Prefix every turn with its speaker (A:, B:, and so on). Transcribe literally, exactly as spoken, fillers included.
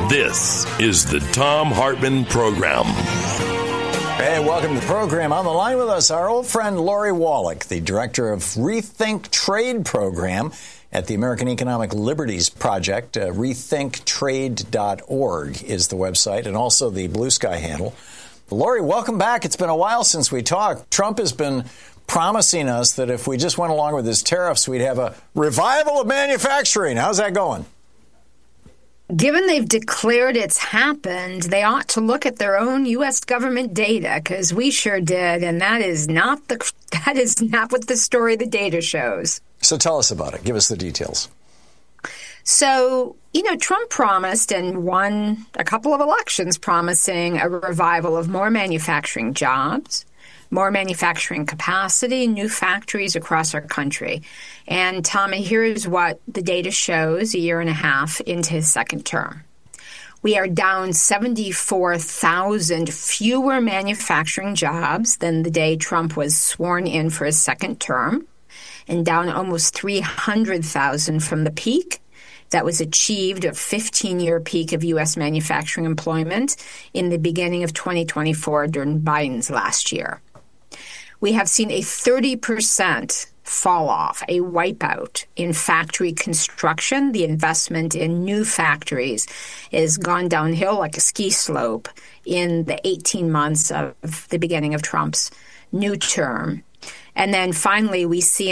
A: This is the Thom Hartmann Program.
B: Hey, welcome to the program. On the line with us, our old friend Lori Wallach, the director of Rethink Trade Program at the American Economic Liberties Project. Uh, rethink trade dot org is the website, and also the Blue Sky handle. Lori, welcome back. It's been a while since we talked. Trump has been promising us that if we just went along with his tariffs, we'd have a revival of manufacturing. How's that going?
C: Given they've declared it's happened, they ought to look at their own U S government data, because we sure did, and that is not the that is not what the story the data shows.
B: So tell us about it. Give us the details.
C: So, you know, Trump promised and won a couple of elections promising a revival of more manufacturing jobs, more manufacturing capacity, new factories across our country. And Tommy, here's what the data shows a year and a half into his second term. We are down seventy-four thousand fewer manufacturing jobs than the day Trump was sworn in for his second term, and down almost three hundred thousand from the peak that was achieved, a fifteen-year peak of U S manufacturing employment in the beginning of twenty twenty-four during Biden's last year. We have seen a thirty percent fall off, a wipeout in factory construction. The investment in new factories has gone downhill like a ski slope in the eighteen months of the beginning of Trump's new term. And then finally, we see